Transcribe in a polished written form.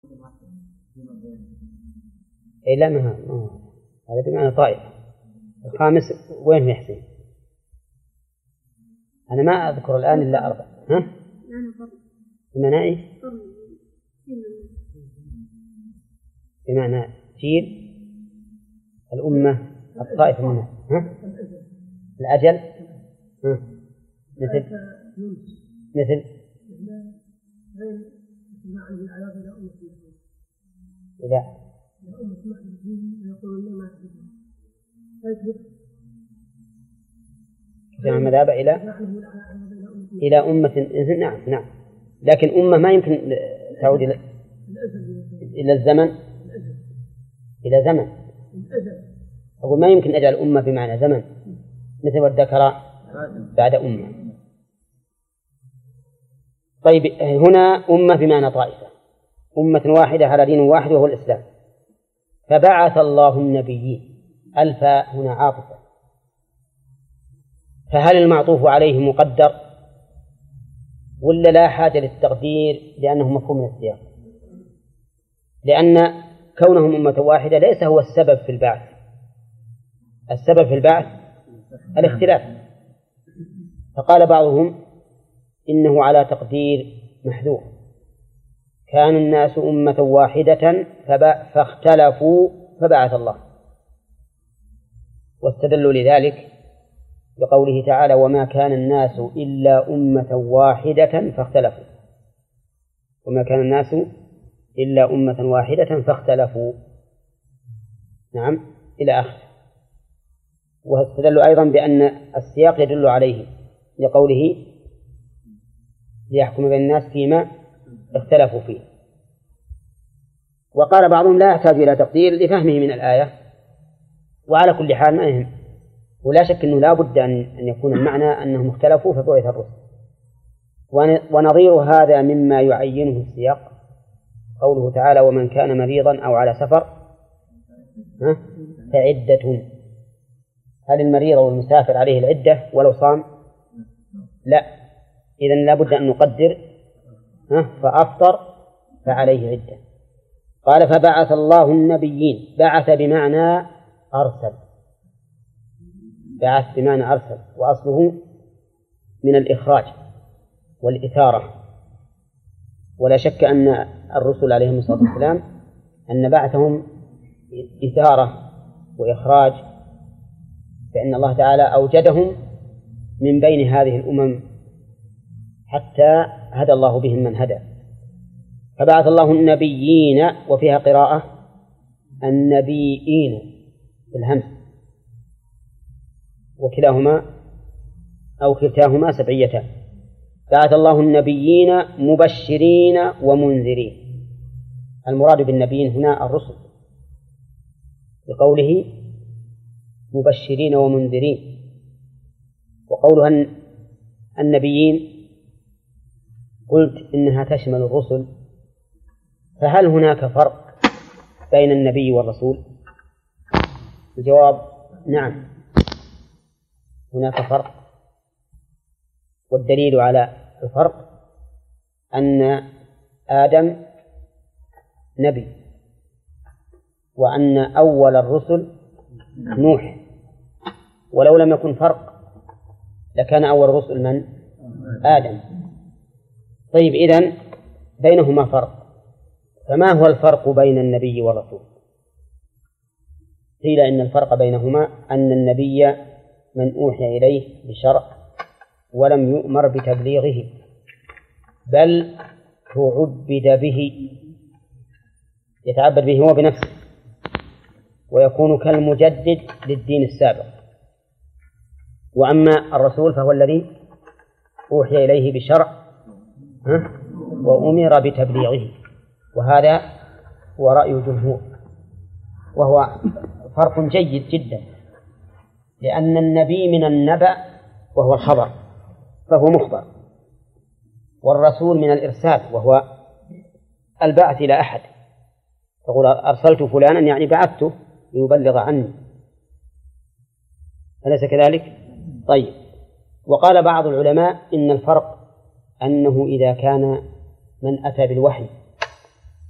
إيه لا ما هذا بمعنى طائفة. الخامس وين في حسين؟ أنا ما أذكر الآن إلا 4. ها؟ بمعنى إيش؟ بمعنى جيل الأمة الطائفة منها. ها؟ الأجل. ها؟ مثل إذا جمع مذهب إلى أمة. نعم. لكن أمة ما يمكن تعود إلى الزمن. إلى زمن. أقول ما يمكن أجعل أمة بمعنى زمن، مثل والذكر بعد أمة. طيب هنا أمة بمعنى طائفة، أمة واحدة على دين واحد وهو الإسلام. فبعث الله النبيين. الفاء هنا عاطفة، فهل المعطوف عليه مقدر ولا لا حاجة للتقدير لأنه مفهوم من السياق؟ لأن كونهم أمة واحدة ليس هو السبب في البعث. السبب في البعث الاختلاف. فقال بعضهم إنه على تقدير محذوف، كان الناس أمة واحدة فاختلفوا فبعث الله، واستدلوا لذلك بقوله تعالى وما كان الناس إلا أمة واحدة فاختلفوا. وما كان الناس إلا أمة واحدة فاختلفوا. نعم إلى آخر. واستدلوا أيضا بأن السياق يدل عليه لقوله ليحكم بين الناس فيما اختلفوا فيه. وقال بعضهم لا يحتاج إلى تقدير لفهمه من الآية. وعلى كل حال ما يهم، ولا شك أنه لا بد أن يكون المعنى أنهم اختلفوا فبعث الرسل. ونظير هذا مما يعينه السياق قوله تعالى ومن كان مريضا أو على سفر فعدة. هل المريض والمسافر عليه العدة ولو صام؟ لا. إذن لا بد أن نقدر فأفطر فعليه عدة. قال فبعث الله النبيين. بعث بمعنى أرسل. بعث بمعنى أرسل، وأصله من الإخراج والإثارة. ولا شك أن الرسل عليهم الصلاة والسلام أن بعثهم إثارة وإخراج، فإن الله تعالى أوجدهم من بين هذه الأمم حتى هدى الله بهم من هدى. فبعث الله النبيين، وفيها قراءة النبيين بالهمس، وكلاهما أو كلتاهما سبعيتان. بعث الله النبيين مبشرين ومنذرين. المراد بالنبيين هنا الرسل بقوله مبشرين ومنذرين. وقولها النبيين قلت إنها تشمل الرسل، فهل هناك فرق بين النبي والرسول؟ الجواب نعم، هناك فرق. والدليل على الفرق أن آدم نبي، وأن أول الرسل نوح. ولو لم يكن فرق لكان أول الرسل من؟ آدم. طيب إذن بينهما فرق، فما هو الفرق بين النبي والرسول؟ قيل إن الفرق بينهما أن النبي من أوحي إليه بشرع ولم يؤمر بتبليغه، بل تعبد به، يتعبد به هو بنفسه، ويكون كالمجدد للدين السابق. وأما الرسول فهو الذي أوحي إليه بشرع وأمر بتبليغه، وهذا هو رأي الجمهور، وهو فرق جيد جدا، لأن النبي من النبأ وهو الخبر فهو مخبر، والرسول من الإرسال وهو البعث إلى أحد. تقول أرسلت فلانا يعني بعثته ليبلغ عني، أليس كذلك؟ طيب. وقال بعض العلماء إن الفرق أنه إذا كان من أتى بالوحي